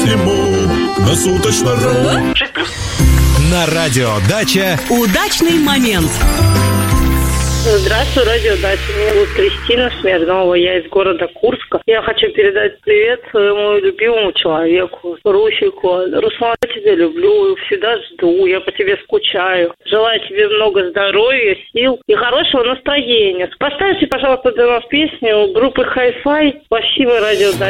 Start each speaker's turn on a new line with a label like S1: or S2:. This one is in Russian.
S1: максимум на суточно.
S2: 6+.
S3: На радио «Дача»
S4: удачный момент.
S5: Здравствуй, радио Дача. Меня зовут Кристина Смирнова, я из города Курска. Я хочу передать привет своему любимому человеку, Русику. Руслан, я тебя люблю, всегда жду, я по тебе скучаю. Желаю тебе много здоровья, сил и хорошего настроения. Поставьте, пожалуйста, для нас песню группы Hi-Fi. Спасибо, радио Дача.